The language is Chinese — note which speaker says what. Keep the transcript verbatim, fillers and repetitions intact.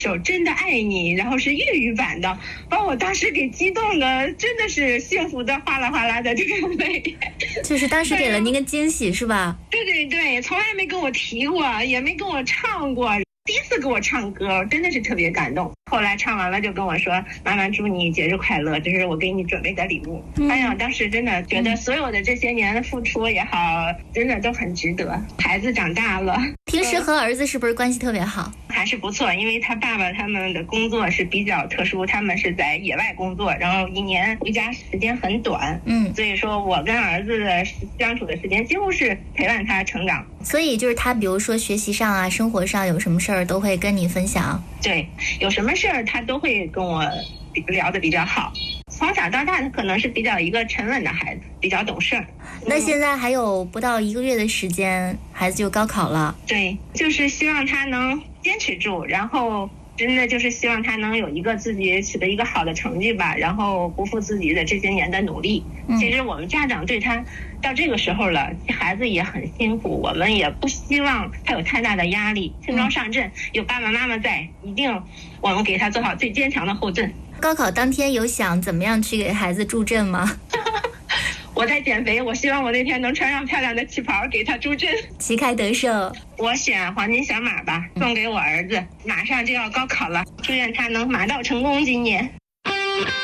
Speaker 1: 首真的爱你，然后是粤语版的，把我当时给激动的，真的是幸福的哗啦哗啦的这个泪。
Speaker 2: 就是当时给了您个惊喜是吧？
Speaker 1: 对对对，从来没跟我提过，也没跟我唱过。第一次给我唱歌，真的是特别感动。后来唱完了就跟我说：“妈妈祝你节日快乐，这是我给你准备的礼物。嗯”哎呀，当时真的觉得所有的这些年的付出也好，真的都很值得。孩子长大了，
Speaker 2: 平时和儿子是不是关系特别好？
Speaker 1: 还是不错，因为他爸爸他们的工作是比较特殊，他们是在野外工作，然后一年回家时间很短，嗯，所以说我跟儿子的相处的时间几乎是陪伴他成长。
Speaker 2: 所以就是他比如说学习上啊，生活上有什么事儿都会跟你分享。
Speaker 1: 对，有什么事儿他都会跟我聊得比较好。从小到大他可能是比较一个沉稳的孩子，比较懂事儿。
Speaker 2: 那现在还有不到一个月的时间，孩子就高考了。
Speaker 1: 对，就是希望他能坚持住，然后真的就是希望他能有一个自己取得一个好的成绩吧，然后不负自己的这些年的努力。嗯、其实我们家长对他到这个时候了，孩子也很辛苦，我们也不希望他有太大的压力。轻装上阵，有爸爸妈妈在，一定我们给他做好最坚强的后盾。
Speaker 2: 高考当天有想怎么样去给孩子助阵吗？
Speaker 1: 我在减肥，我希望我那天能穿上漂亮的旗袍给他助阵，
Speaker 2: 旗开得胜。
Speaker 1: 我选黄金小马吧，送给我儿子，马上就要高考了，祝愿他能马到成功今年。